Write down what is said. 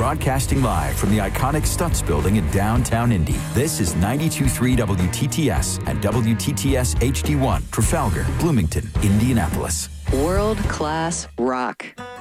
Broadcasting live from the iconic Stutz Building in downtown Indy. This is 92.3 WTTS and WTTS HD1, Trafalgar, Bloomington, Indianapolis. World-class rock.